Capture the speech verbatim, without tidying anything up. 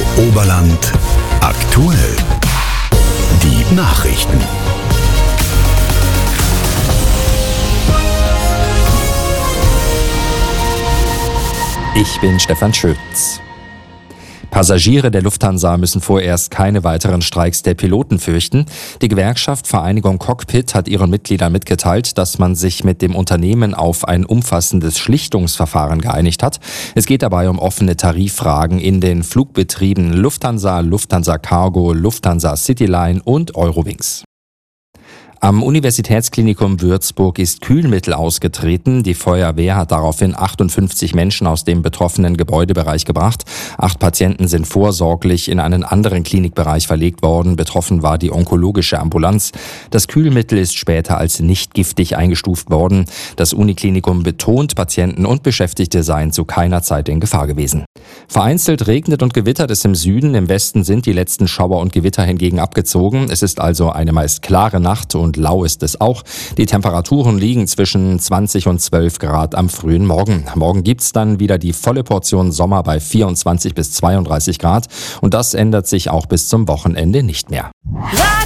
Oberland aktuell. Die Nachrichten. Ich bin Stefan Schütz. Passagiere der Lufthansa müssen vorerst keine weiteren Streiks der Piloten fürchten. Die Gewerkschaft Vereinigung Cockpit hat ihren Mitgliedern mitgeteilt, dass man sich mit dem Unternehmen auf ein umfassendes Schlichtungsverfahren geeinigt hat. Es geht dabei um offene Tariffragen in den Flugbetrieben Lufthansa, Lufthansa Cargo, Lufthansa Cityline und Eurowings. Am Universitätsklinikum Würzburg ist Kühlmittel ausgetreten. Die Feuerwehr hat daraufhin achtundfünfzig Menschen aus dem betroffenen Gebäudebereich gebracht. Acht Patienten sind vorsorglich in einen anderen Klinikbereich verlegt worden. Betroffen war die onkologische Ambulanz. Das Kühlmittel ist später als nicht giftig eingestuft worden. Das Uniklinikum betont, Patienten und Beschäftigte seien zu keiner Zeit in Gefahr gewesen. Vereinzelt regnet und gewittert es im Süden. Im Westen sind die letzten Schauer und Gewitter hingegen abgezogen. Es ist also eine meist klare Nacht und lau ist es auch. Die Temperaturen liegen zwischen zwanzig und zwölf Grad am frühen Morgen. Morgen gibt's dann wieder die volle Portion Sommer bei vierundzwanzig bis zweiunddreißig Grad. Und das ändert sich auch bis zum Wochenende nicht mehr.